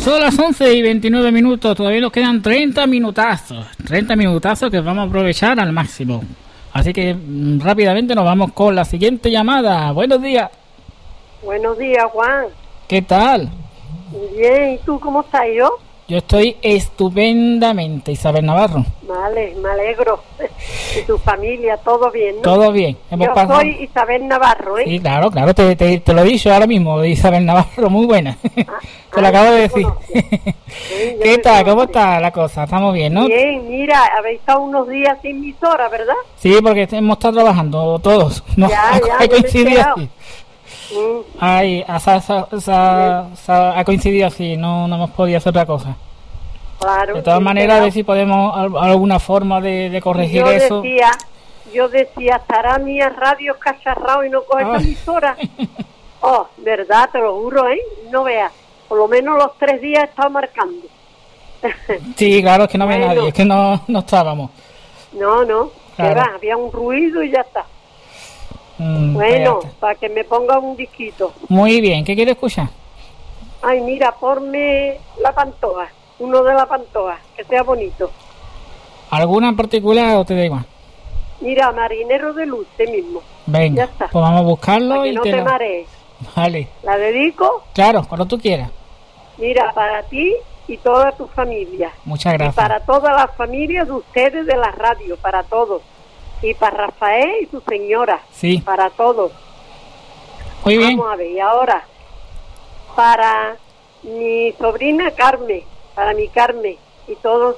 Son las 11:29, todavía nos quedan 30 minutazos que vamos a aprovechar al máximo. Así que rápidamente nos vamos con la siguiente llamada. Buenos días. Buenos días, Juan. ¿Qué tal? Bien, ¿y tú cómo estás? Yo estoy estupendamente, Isabel Navarro. Vale, me alegro. Y tu familia, todo bien, ¿no? Todo bien. Soy Isabel Navarro, ¿eh? Sí, claro, te lo he dicho ahora mismo, Isabel Navarro, muy buena. Te lo acabo de decir. Sí, ¿Qué tal? ¿Cómo está la cosa? Estamos bien, ¿no? Bien, mira, habéis estado unos días sin emisora, ¿verdad? Sí, porque hemos estado trabajando todos. No, ha coincidido así. Ha coincidido así, no hemos podido hacer otra cosa. Claro. De todas maneras, a ver si podemos alguna forma de corregir eso. Yo decía, estará mi radio cacharrado y no coge esa emisora. Oh, verdad, te lo juro, ¿eh? No veas. Por lo menos los 3 días he estado marcando. Sí, claro, es que no ve nadie, es que no estábamos. No, claro. Va, había un ruido y ya está. Bueno, para que me ponga un disquito. Muy bien, ¿qué quieres escuchar? Ay, mira, ponme La Pantoja, uno de La Pantoja, que sea bonito. ¿Alguna en particular o te da igual? Mira, Marinero de Luz, mismo. Venga, ya está. Pues vamos a buscarlo para que y no te marees. Vale. ¿La dedico? Claro, cuando tú quieras. Mira, para ti y toda tu familia. Muchas gracias. Y para todas las familias de ustedes de la radio, para todos. Y para Rafael y su señora. Sí. Para todos. Muy bien. Vamos a ver, y ahora, para mi sobrina Carmen, para mi Carmen y todos